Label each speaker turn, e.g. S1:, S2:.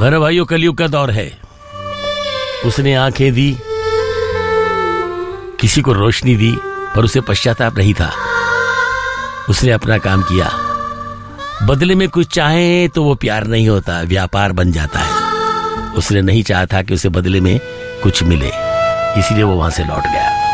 S1: मेरे भाइयों, कलयुग का दौर है। उसने आंखें दी, किसी को रोशनी दी, पर उसे पश्चाताप नहीं था। उसने अपना काम किया। बदले में कुछ चाहे तो वो प्यार नहीं होता, व्यापार बन जाता है। उसने नहीं चाहा था कि उसे बदले में कुछ मिले, इसलिए वो वहां से लौट गया।